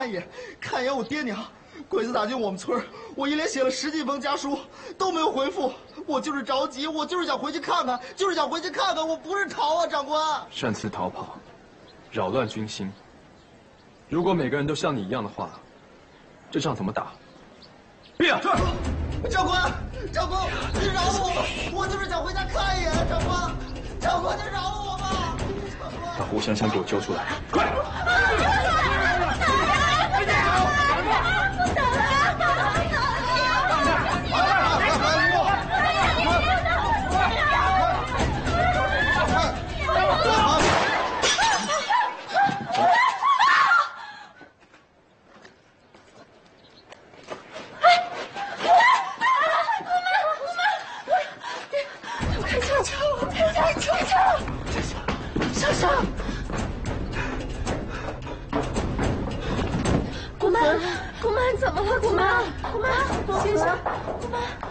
看一眼我爹娘，鬼子打进我们村，我一连写了10几封家书，都没有回复。我就是着急，我就是想回去看看，我不是逃啊，长官。 擅自逃跑，扰乱军心。如果每个人都像你一样的话，这仗怎么打？闭眼！ 长官，你饶了我就是想回家看一眼，长官，你饶了我吧！ 把胡香香给我揪出来，快！ 姑妈，怎么了？姑妈，先生，姑妈。